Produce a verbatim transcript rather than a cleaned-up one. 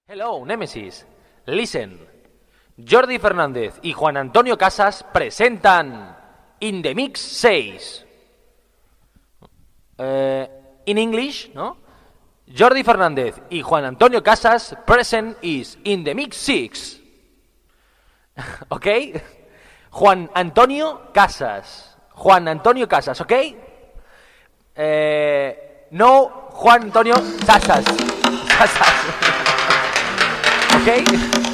Hello, Nemesis. Listen. Jordi Fernández y Juan Antonio Casas presentan In the Mix seis. Uh, in English, ¿no? Jordi Fernández y Juan Antonio Casas present is In the Mix six. ¿Ok? Juan Antonio Casas. Juan Antonio Casas, ¿ok? Eh, no, Juan Antonio Casas. Casas. ¿Ok?